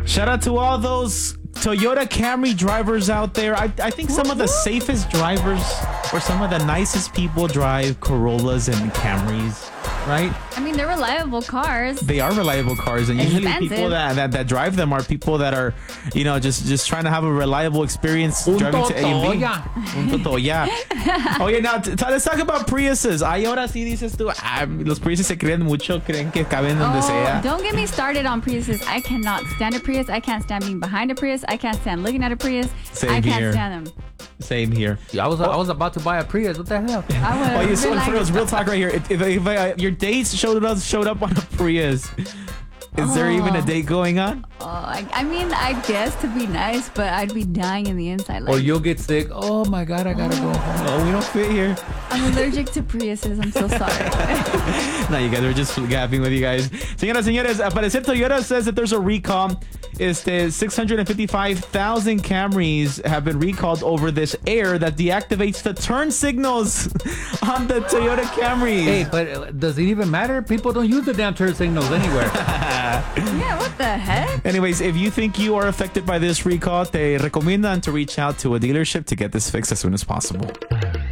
Shout out to all those Toyota Camry drivers out there. I think some of the safest drivers or some of the nicest people drive Corollas and Camrys, right? I mean, they're reliable cars. They are reliable cars, and usually people that drive them are people that are, just trying to have a reliable experience driving to A and B. Un Totoya. Okay, now let's talk about Priuses. Ay, ahora sí dices tú, los Priuses se creen mucho, creen que caben donde sea. Don't get me started on Priuses. I cannot stand a Prius. I can't stand being behind a Prius. I can't stand looking at a Prius. Same I can't here. stand them. Same here. I was about to buy a Prius. What the hell? I would real talk right here. If your dates showed up on a Prius, is there even a date going on? I mean, I guess to be nice, but I'd be dying in the inside. Or you'll get sick. Oh my God, I gotta go home. No, we don't fit here. I'm allergic to Priuses. I'm so sorry. No, you guys are just gapping with you guys. Señoras, señores, al parecer Toyota says that there's a recall. 655,000 Camrys have been recalled over this error that deactivates the turn signals on the Toyota Camrys. Hey, but does it even matter? People don't use the damn turn signals anywhere. Yeah, what the heck? Anyways, if you think you are affected by this recall, te recomiendan to reach out to a dealership to get this fixed as soon as possible.